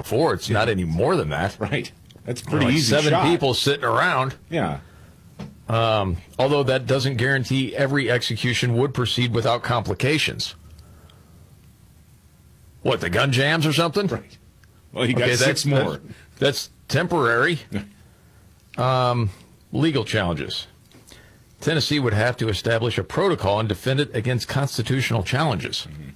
before. It's not any more than that. Right. That's pretty like easy. 7 shot. people sitting around. Yeah. Although that doesn't guarantee every execution would proceed without complications. What, the gun jams or something? Right. Well, you got 6 more. That's temporary. Legal challenges. Tennessee would have to establish a protocol and defend it against constitutional challenges. Mm-hmm.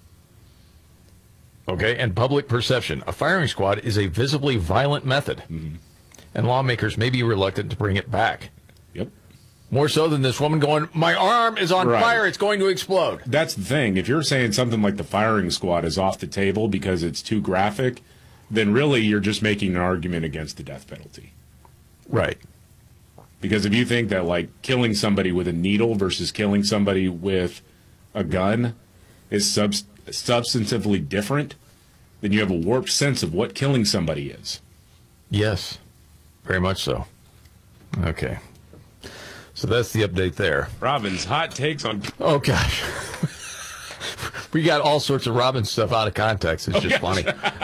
Okay, and public perception. A firing squad is a visibly violent method, and lawmakers may be reluctant to bring it back. Yep. More so than this woman going, my arm is on fire, it's going to explode. That's the thing. If you're saying something like the firing squad is off the table because it's too graphic, then really you're just making an argument against the death penalty. Right. Because if you think that, like, killing somebody with a needle versus killing somebody with a gun is substantively different, then you have a warped sense of what killing somebody is. Yes, very much so. Okay. So that's the update there. Robin's hot takes on... Oh, gosh. We got all sorts of Robin stuff out of context. It's just funny.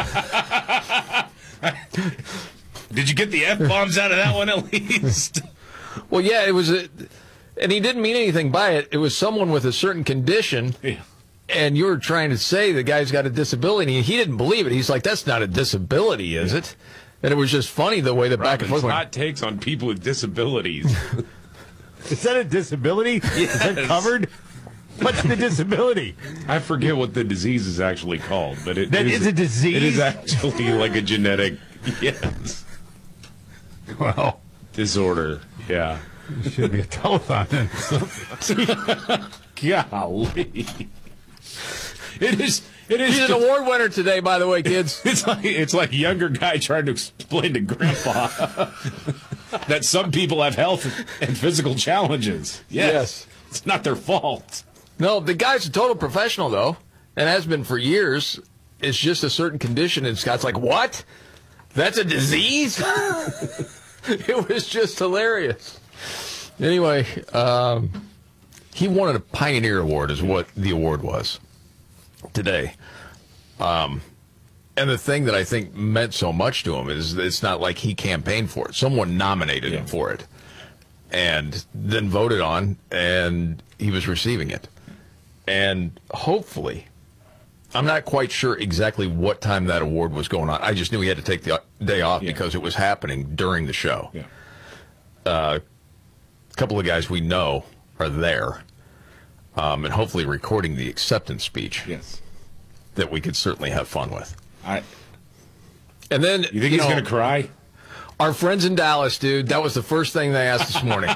Did you get the F-bombs out of that one at least? Well, yeah, it was... and he didn't mean anything by it. It was someone with a certain condition, and you were trying to say the guy's got a disability, and he didn't believe it. He's like, that's not a disability, is it? And it was just funny the way the back and forth went. Hot takes on people with disabilities. Is that a disability? Yes. Is that covered? What's the disability? I forget what the disease is actually called, but it is a disease? It is actually like a genetic, yes. Well, disorder, yeah. It should be a telethon then. Golly. It is. He's an award winner today, by the way, kids. It's like a younger guy trying to explain to Grandpa that some people have health and physical challenges. Yes. It's not their fault. No, the guy's a total professional, though, and has been for years. It's just a certain condition, and Scott's like, what? That's a disease? It was just hilarious. Anyway, he won a Pioneer Award is what the award was today. And the thing that I think meant so much to him is it's not like he campaigned for it. Someone nominated him for it and then voted on, and he was receiving it. And hopefully, I'm not quite sure exactly what time that award was going on. I just knew he had to take the day off because it was happening during the show. Yeah. A couple of guys we know are there, and hopefully recording the acceptance speech. Yes. That we could certainly have fun with. And then you think he's going to cry? Our friends in Dallas, dude, that was the first thing they asked this morning.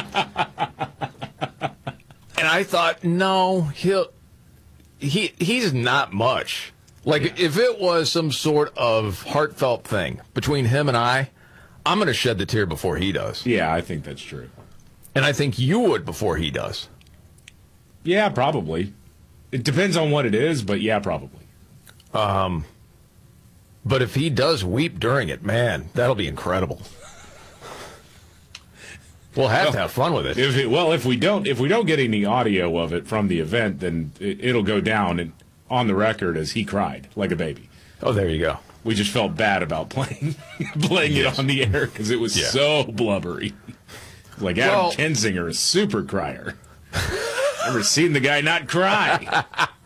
And I thought, no, he's not much. Like, if it was some sort of heartfelt thing between him and I'm going to shed the tear before he does. Yeah, I think that's true. And I think you would before he does. Yeah, probably. It depends on what it is, but yeah, probably. But if he does weep during it, man, that'll be incredible. We'll have to have fun with it. If we don't get any audio of it from the event, then it'll go down on the record as he cried like a baby. Oh, there you go. We just felt bad about playing it on the air because it was so blubbery. Like Adam Kinzinger, a super crier. Never seen the guy not cry.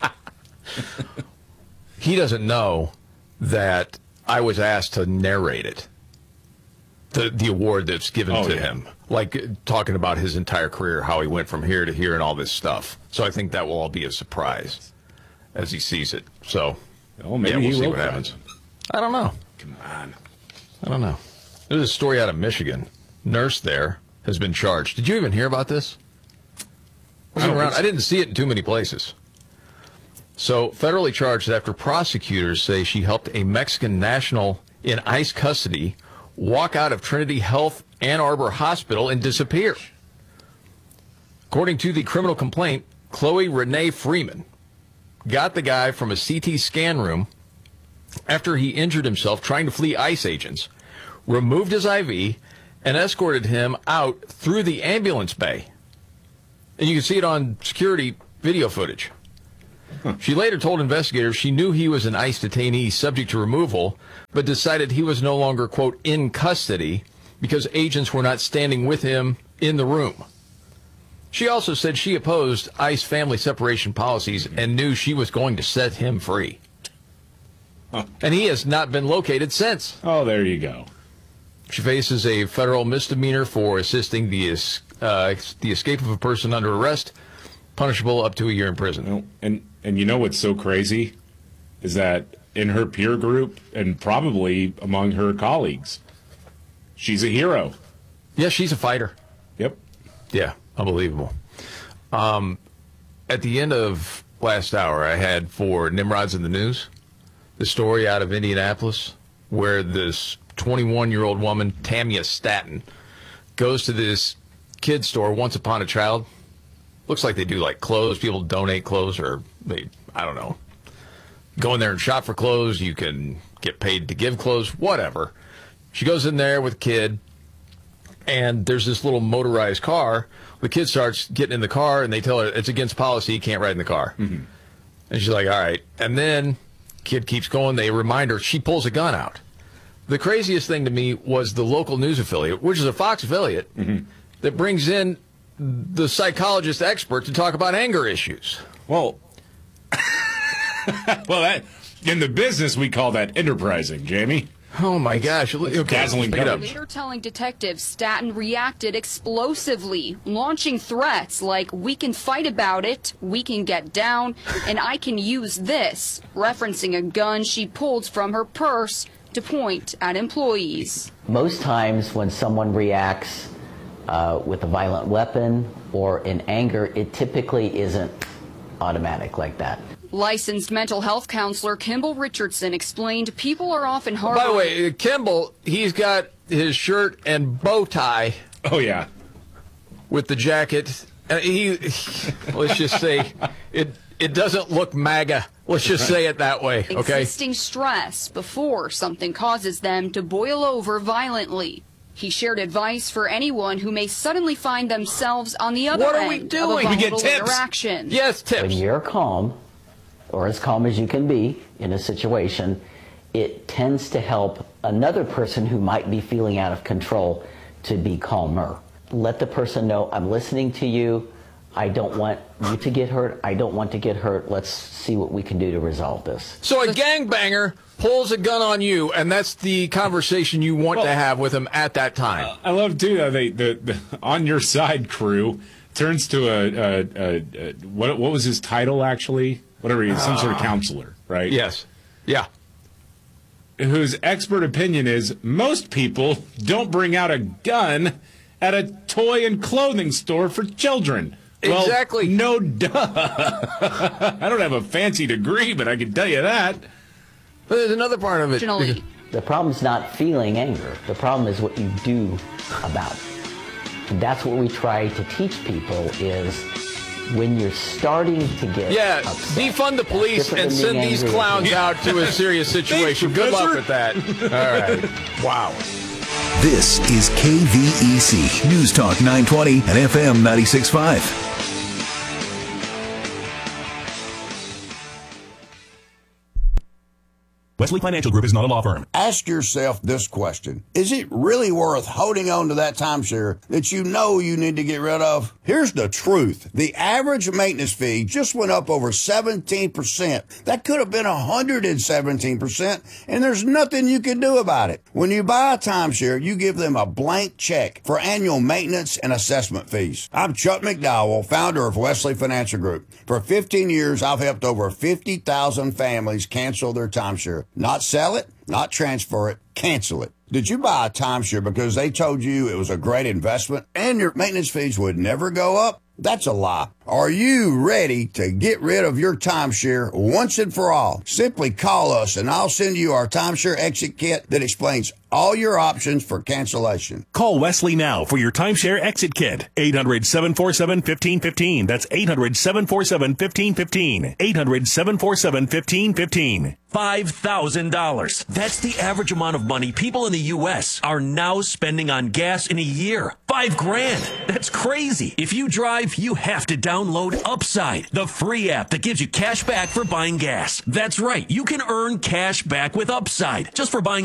He doesn't know that I was asked to narrate it. The award that's given to him. Like talking about his entire career, how he went from here to here and all this stuff. So I think that will all be a surprise as he sees it. So maybe we'll he see will what happens. I don't know. Come on. I don't know. There's a story out of Michigan. Nurse there has been charged. Did you even hear about this? I didn't see it in too many places. So, federally charged after prosecutors say she helped a Mexican national in ICE custody walk out of Trinity Health Ann Arbor Hospital and disappear. According to the criminal complaint, Chloe Renee Freeman got the guy from a CT scan room after he injured himself trying to flee ICE agents, removed his IV, and escorted him out through the ambulance bay. And you can see it on security video footage. She later told investigators she knew he was an ICE detainee subject to removal, but decided he was no longer, quote, in custody because agents were not standing with him in the room. She also said she opposed ICE family separation policies and knew she was going to set him free. And he has not been located since. Oh, there you go. She faces a federal misdemeanor for assisting the escape of a person under arrest, punishable up to a year in prison. And you know what's so crazy is that in her peer group and probably among her colleagues, she's a hero. Yeah, she's a fighter. Yep. Yeah, unbelievable. At the end of last hour, I had for Nimrods in the News the story out of Indianapolis where this 21-year-old woman, Tamia Staten, goes to this kid store, Once Upon a Child. Looks like they do like clothes. People donate clothes, or I don't know. Go in there and shop for clothes. You can get paid to give clothes, whatever. She goes in there with a kid, and there's this little motorized car. The kid starts getting in the car, and they tell her it's against policy. You can't ride in the car. Mm-hmm. And she's like, all right. And then kid keeps going. They remind her. She pulls a gun out. The craziest thing to me was the local news affiliate, which is a Fox affiliate, that brings in the psychologist expert to talk about anger issues. Well, in the business, we call that enterprising, Jamie. Oh, my gosh. Okay, dazzling pick it up. Later telling detectives Staten reacted explosively, launching threats like, we can fight about it, we can get down, and I can use this, referencing a gun she pulled from her purse to point at employees. Most times when someone reacts with a violent weapon or in anger, it typically isn't automatic like that. Licensed mental health counselor Kimball Richardson explained people are often harboring... By the way, Kimball, he's got his shirt and bow tie. Oh, yeah. With the jacket. Let's just say, it doesn't look MAGA. Let's just say it that way, okay? Existing stress before something causes them to boil over violently. He shared advice for anyone who may suddenly find themselves on the other What end are we of a doing? We get volatile tips. interaction. Yes, tips. When you're calm, or as calm as you can be in a situation, it tends to help another person who might be feeling out of control to be calmer. Let the person know, I'm listening to you. I don't want you to get hurt. I don't want to get hurt. Let's see what we can do to resolve this. So a gangbanger pulls a gun on you, and that's the conversation you want to have with him at that time. I love, too, the On Your Side crew turns to what was his title, actually? Whatever, some sort of counselor, right? Yes. Yeah. Whose expert opinion is most people don't bring out a gun at a toy and clothing store for children. Well, exactly. No duh. I don't have a fancy degree, but I can tell you that. But there's another part of it. The problem's not feeling anger. The problem is what you do about it. And that's what we try to teach people is when you're starting to get upset, defund the police and send these clowns out to a serious situation. Good luck with that. All right. Wow. This is KVEC News Talk 920 and FM 96.5. Wesley Financial Group is not a law firm. Ask yourself this question. Is it really worth holding on to that timeshare that you know you need to get rid of? Here's the truth. The average maintenance fee just went up over 17%. That could have been 117%, and there's nothing you can do about it. When you buy a timeshare, you give them a blank check for annual maintenance and assessment fees. I'm Chuck McDowell, founder of Wesley Financial Group. For 15 years, I've helped over 50,000 families cancel their timeshare. Not sell it, not transfer it, cancel it. Did you buy a timeshare because they told you it was a great investment and your maintenance fees would never go up? That's a lie. Are you ready to get rid of your timeshare once and for all? Simply call us and I'll send you our timeshare exit kit that explains all your options for cancellation. Call Wesley now for your timeshare exit kit. 800-747-1515. That's 800-747-1515. 800-747-1515. $5,000. That's the average amount of money people in the U.S. are now spending on gas in a year. $5,000. That's crazy. If you drive, you have to download Upside, the free app that gives you cash back for buying gas. That's right. You can earn cash back with Upside just for buying